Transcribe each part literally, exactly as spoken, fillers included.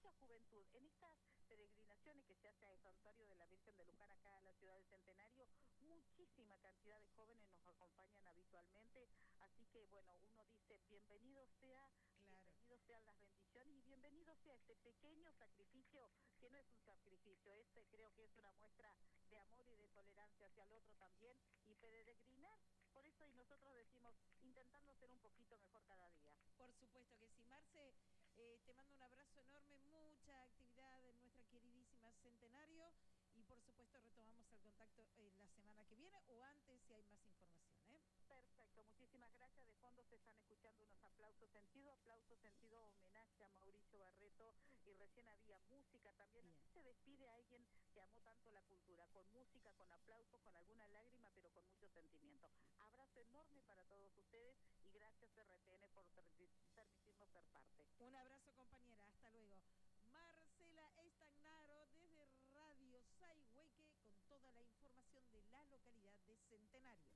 mucha juventud. En estas peregrinaciones que se hace al santuario de la Virgen de Luján acá en la ciudad del Centenario, muchísima cantidad de jóvenes nos acompañan habitualmente, así que bueno, uno dice bienvenido sea, claro. bienvenidos sean las bendiciones y bienvenido sea este pequeño sacrificio, que no es un sacrificio, este creo que es una muestra de amor y de tolerancia hacia el otro también, y peregrinar, por eso y nosotros decimos, intentando ser un poquito mejor cada día. Por supuesto que sí. Marce, eh, te mando un abrazo enorme, mucha actividad en nuestra queridísima Centenario y por supuesto retomamos el contacto eh, la semana que viene o antes si hay más información, ¿eh? Perfecto, muchísimas gracias. De fondo se están escuchando unos aplausos sentido, aplausos sentido homenaje a Mauricio Barreto, y recién había música también. Bien. Así se despide a alguien que amó tanto la cultura, con música, con aplausos, con alguna lágrima, pero con mucho sentimiento. Abrazo enorme para todos ustedes y gracias R T N por permitirnos ser parte. Un abrazo, compañera, hasta luego. Marcela Estagnaro desde Radio Sayhueque con toda la información de la localidad de Centenario.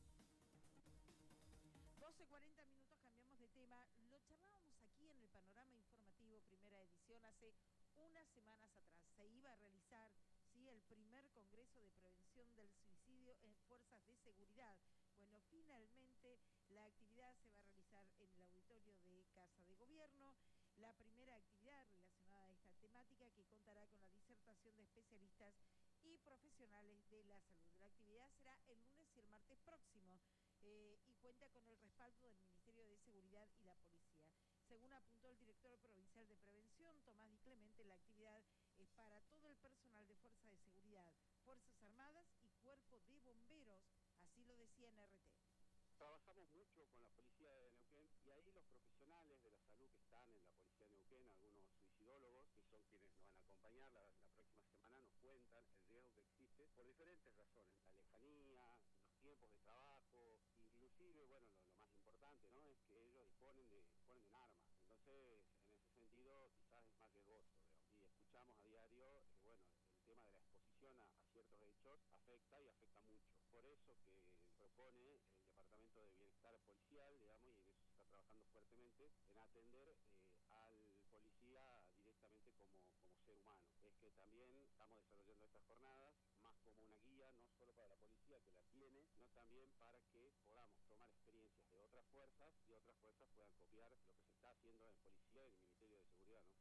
doce cuarenta minutos, cambiamos de tema. Lo charlábamos aquí en el Panorama Informativo, primera edición, hace unas semanas atrás. Se iba a realizar, sí, el primer Congreso de Prevención del Suicidio en Fuerzas de Seguridad. Bueno, finalmente la actividad se va a realizar en el auditorio de Casa de Gobierno. La primera actividad relacionada a esta temática que contará con la disertación de especialistas y profesionales de la salud. La actividad será el lunes y el martes próximo. Eh, y cuenta con el respaldo del Ministerio de Seguridad y la Policía. Según apuntó el director provincial de Prevención, Tomás Di Clemente, la actividad es para todo el personal de Fuerza de Seguridad, Fuerzas Armadas y Cuerpo de Bomberos, así lo decía en R T. Trabajamos mucho con la policía de Neuquén y ahí los profesionales de la salud que están en la policía de Neuquén, algunos suicidólogos, que son quienes nos van a acompañar la, la próxima semana, nos cuentan el riesgo que existe por diferentes razones, la lejanía, los tiempos de trabajo, inclusive, bueno, lo, lo más importante, ¿no?, es que ellos disponen de, disponen de un arma. Entonces, en ese sentido, quizás es más riesgoso, digamos. Y escuchamos a diario que, bueno, el tema de la exposición a, a ciertos hechos afecta y afecta mucho. Por eso que propone el Departamento de Bienestar Policial, digamos, y en eso se está trabajando fuertemente, en atender eh, al policía directamente como, como ser humano. Es que también estamos desarrollando estas jornadas más como una guía, no solo para la policía que la tiene, sino también para que podamos tomar experiencias de otras fuerzas y otras fuerzas puedan copiar lo que se está haciendo en policía y en el Ministerio de Seguridad, ¿no?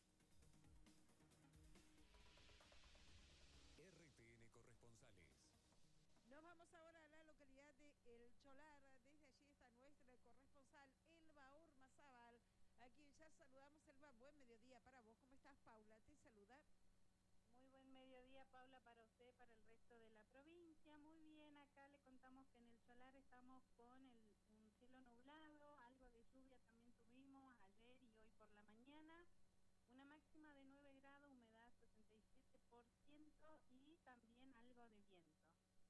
R T N Corresponsales. Nos vamos ahora a la localidad de El Cholar. Desde allí está nuestra corresponsal Elba Ormazábal, a quien ya saludamos. Elba, buen mediodía para vos. ¿Cómo estás, Paula? Te saluda. Muy buen mediodía, Paula, para usted, para el resto de la provincia. Muy bien, acá le contamos que en El Solar estamos con el, un cielo nublado, algo de lluvia también tuvimos ayer y hoy por la mañana. Una máxima de nueve grados, humedad sesenta y siete por ciento y también algo de viento.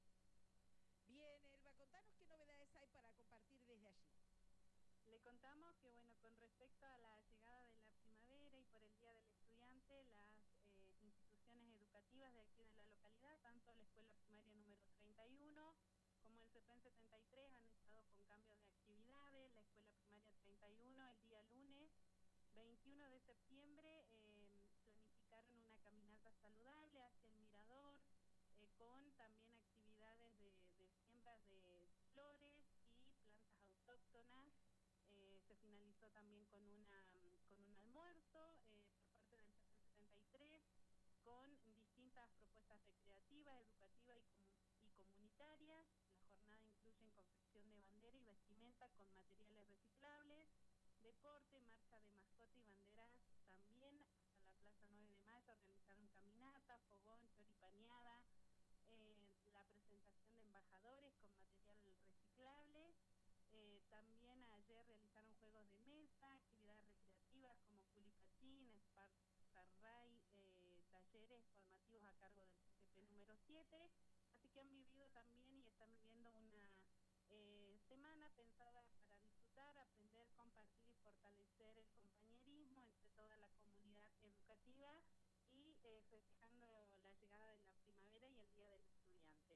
Bien, Elba, contanos qué novedades hay para compartir desde allí. Le contamos que, bueno, con respecto a la llegada de la primavera y por el Día del Estudiante, las eh, instituciones educativas de aquí de la localidad, tanto la Escuela Primaria número treinta y uno como el C P E N setenta y tres, han estado con cambios de actividades. La Escuela Primaria treinta y uno, el día lunes veintiuno de septiembre, eh, planificaron una caminata saludable hacia el mirador, eh, con también actividades de, de siembras de flores y plantas autóctonas. Eh, se finalizó también con una con un almuerzo eh, por parte del C P E N setenta y tres, con distintas propuestas recreativas, educativas y, comun y comunitarias. La jornada incluye confección de bandera y vestimenta con materiales reciclables, deporte, marcha de mascota y banderas. También hasta la Plaza nueve de mayo organizaron caminata, fogón, choripaneada, eh, la presentación de embajadores con material reciclable. Eh, también ayer realizaron juegos de mesa, actividades recreativas como culipatín, espartarray, eh, talleres formativos a cargo del C C P número siete. Así que han vivido también y están viviendo una eh, semana pensada para disfrutar, aprender, compartir y fortalecer el compañerismo entre toda la comunidad educativa y eh, festejando la llegada de la primavera y el Día del Estudiante.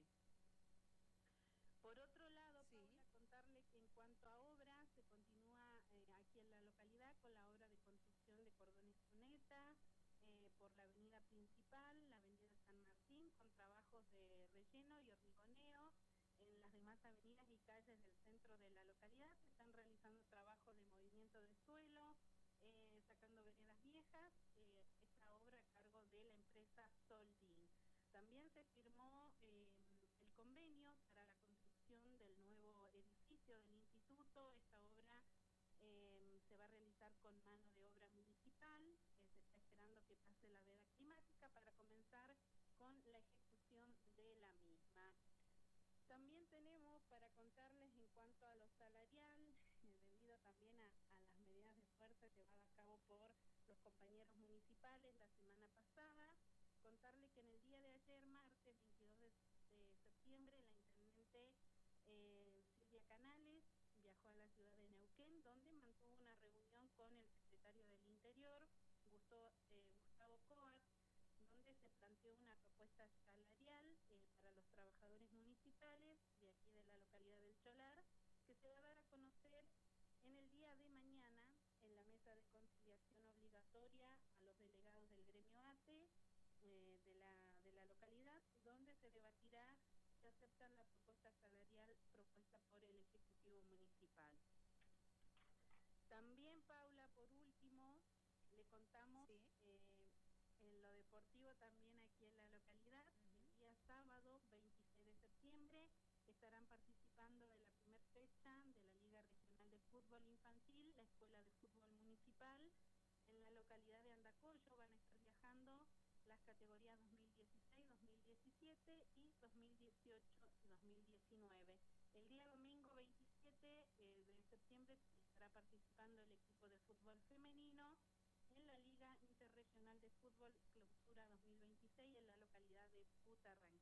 Por otro lado, Sí. Paula, contarle que en cuanto a obras, se continúa eh, aquí en la localidad con la obra de construcción de cordones cuneta, principal, la avenida San Martín, con trabajos de relleno y hormigoneo. En las demás avenidas y calles del centro de la localidad se están realizando trabajos de movimiento de suelo, eh, sacando veredas viejas, eh, esta obra a cargo de la empresa Soldin. También se firmó eh, el convenio para la construcción del nuevo edificio del instituto. Esta obra eh, se va a realizar con mano de obra municipal, eh, se está esperando que pase la veda climática para comenzar con la ejecución de la misma. También tenemos para contarles en cuanto a lo salarial, eh, debido también a, a las medidas de fuerza llevadas a cabo por los compañeros municipales la semana pasada, contarle que en el día de ayer, martes veintidós de, de septiembre, la intendente eh, Silvia Canales viajó a la ciudad de Neuquén, donde mantuvo una reunión con el secretario del Interior, Gusto, eh, Gustavo Coat, donde se planteó una propuesta salarial eh, para los trabajadores municipales de aquí de la localidad del Cholar, que se va a dar a conocer en el día de mañana en la mesa de conciliación obligatoria a los delegados del gremio A T E eh, de, la, de la localidad, donde se debatirá si aceptan la propuesta salarial propuesta por el Ejecutivo Municipal. También, Paula, por último, le contamos... Sí. Eh, en lo deportivo también aquí en la localidad, uh-huh. El día sábado veintiséis de septiembre estarán participando de la primera fecha de la Liga Regional de Fútbol Infantil, la Escuela de Fútbol Municipal, en la localidad de Andacollo. Van a estar viajando las categorías dos mil dieciséis, dos mil diecisiete y dos mil dieciocho y dos mil diecinueve. El día domingo veintisiete eh, de septiembre estará participando el equipo de fútbol femenino en la Liga Interregional de Fútbol Clausura dos mil veintiséis en la localidad de Putarranquí.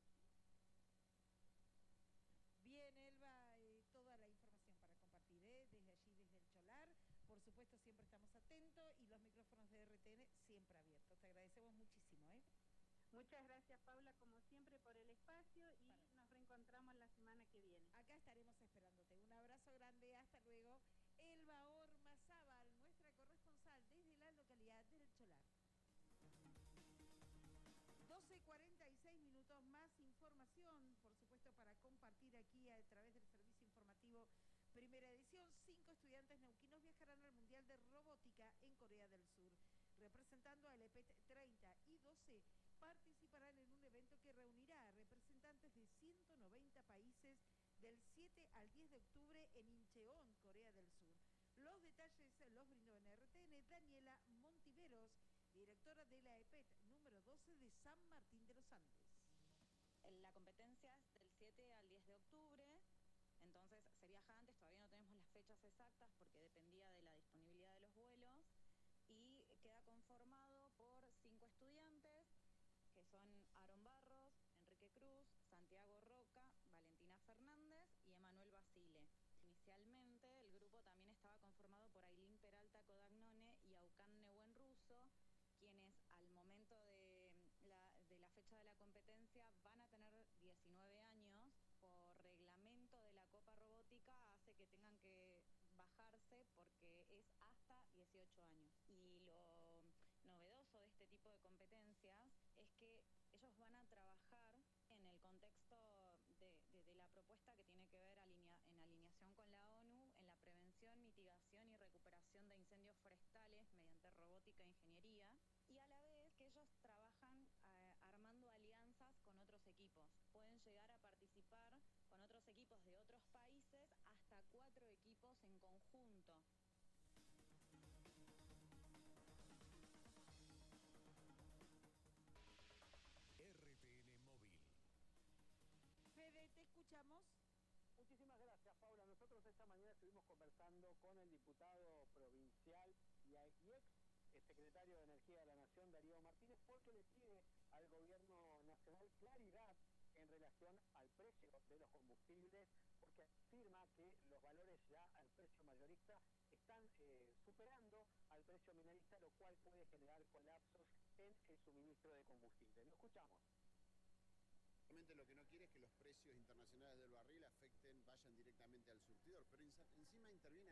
Bien, Elba, eh, toda la información para compartir, ¿eh? Desde allí, desde el Cholar. Por supuesto, siempre estamos atentos y los micrófonos de R T N siempre abiertos. Te agradecemos muchísimo, ¿eh? Muchas gracias, Paula, como siempre, por el espacio y para. Nos reencontramos la semana que viene. Acá estaremos esperándote. Un abrazo grande, hasta luego. Elba Ormazábal, nuestra corresponsal desde la localidad del Cholar. doce cuarenta y seis minutos, más información, por supuesto, para compartir aquí a través del servicio informativo Primera Edición. Cinco estudiantes neuquinos viajarán al Mundial de Robótica en Corea del Sur. Representando al E P E T treinta y doce, participarán en un evento que reunirá a representantes de ciento noventa países del siete al diez de octubre en Incheon, Corea del Sur. Los detalles los brindó en R T N Daniela Montiveros, directora de la E P E T número doce de San Martín de los Andes. La competencia es del siete al diez de octubre, entonces se viaja antes, todavía no tenemos las fechas exactas porque dependía de la disponibilidad de los vuelos, y queda conformado por cinco estudiantes, que son Aaron Barros, Enrique Cruz, Santiago Roca, Valentina Fernández y Emanuel Basile. Inicialmente el grupo también estaba conformado por Ailín Peralta Codagnone y Aucan Nehuen Russo, quienes al momento de la, de la fecha de la competencia van a tener diecinueve años. Por reglamento de la Copa Robótica hace que tengan que bajarse porque es hasta dieciocho años. Y lo novedoso de este tipo de competencias es que ellos van a trabajar en el contexto de, de, de la propuesta que tiene que ver alinea, en alineación con la ONU en la prevención, mitigación y recuperación de incendios forestales mediante robótica e ingeniería, y a la vez que ellos trabajan eh, armando alianzas con otros equipos. Pueden llegar a participar con otros equipos de otros países, hasta cuatro equipos en conjunto. R T N Móvil. Fede, te escuchamos. Muchísimas gracias, Paula. Nosotros esta mañana estuvimos conversando con el diputado provincial y ex secretario de Energía de la Nación, Darío Martínez, porque le pide al gobierno nacional claridad en relación al precio de los combustibles, porque afirma que los valores ya al precio mayorista están eh, superando al precio minorista, lo cual puede generar colapsos en el suministro de combustible. Lo escuchamos. Lo que no quiere es que los precios internacionales del barril afecten, vayan directamente al surtidor, pero encima interviene